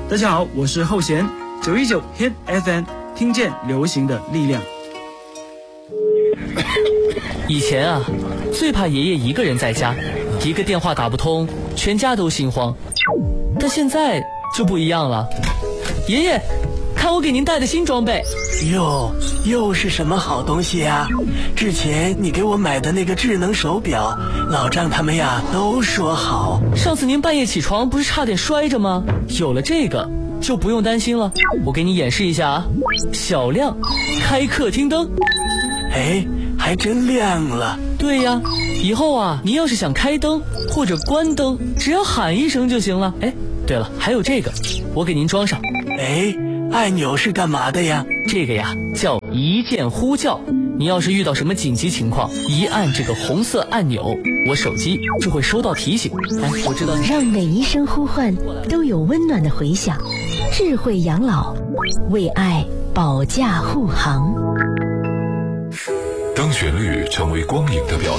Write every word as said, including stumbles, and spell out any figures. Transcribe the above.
大家好，我是后弦，九一九 Hit F M， 听见流行的力量。 以前啊，最怕爷爷一个人在家，一个电话打不通，全家都心慌。但现在就不一样了，爷爷，看我给您带的新装备。 哟，又是什么好东西呀？之前你给我买的那个智能手表，老张他们呀都说好。 上次您半夜起床不是差点摔着吗？有了这个就不用担心了。我给你演示一下啊，小亮开客厅灯。 哎，还真亮了。 对呀，以后啊，您要是想开灯或者关灯，只要喊一声就行了。哎，对了，还有这个，我给您装上。 哎，按钮是干嘛的呀？ 这个呀叫一键呼叫。你要是遇到什么紧急情况，一按这个红色按钮，我手机就会收到提醒。哎，我知道。 让每一声呼唤都有温暖的回响。智慧养老，为爱保驾护航。 当旋律成为光影的表